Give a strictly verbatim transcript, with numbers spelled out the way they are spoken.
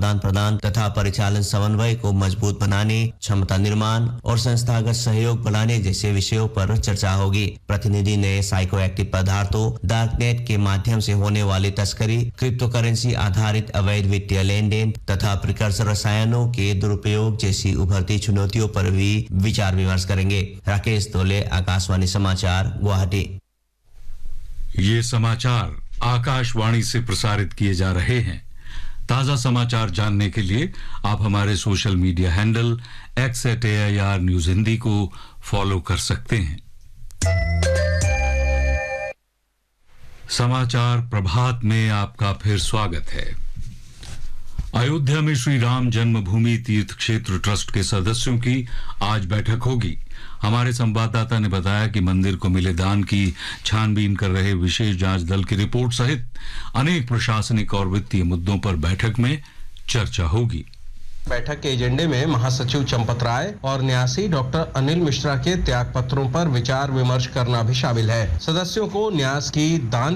आदान प्रदान तथा परिचालन समन्वय को मजबूत बनाने, क्षमता निर्माण और संस्थागत सहयोग बढ़ाने जैसे विषयों पर चर्चा होगी। प्रतिनिधि ने साइको एक्टिव पदार्थों, डार्कनेट के माध्यम से होने वाली तस्करी, क्रिप्टो करेंसी आधारित अवैध वित्तीय लेन देन तथा प्रिकर्सर रसायनों के दुरुपयोग जैसी उभरती चुनौतियों पर भी विचार विमर्श करेंगे। राकेश तोले, आकाशवाणी समाचार, गुवाहाटी। ये समाचार आकाशवाणी से प्रसारित किए जा रहे हैं। ताजा समाचार जानने के लिए आप हमारे social media handle x eight A I R news Hindi को फॉलो कर सकते हैं। समाचार प्रभात में आपका फिर स्वागत है। अयोध्या में श्री राम जन्मभूमि तीर्थ क्षेत्र ट्रस्ट के सदस्यों की आज बैठक होगी। हमारे संवाददाता ने बताया कि मंदिर को मिले दान की छानबीन कर रहे विशेष जांच दल की रिपोर्ट सहित अनेक प्रशासनिक और वित्तीय मुद्दों पर बैठक में चर्चा होगी। बैठक के एजेंडे में महासचिव चंपत राय और न्यासी डॉक्टर अनिल मिश्रा के त्याग पत्रों पर विचार विमर्श करना भी शामिल है। सदस्यों को न्यास की दान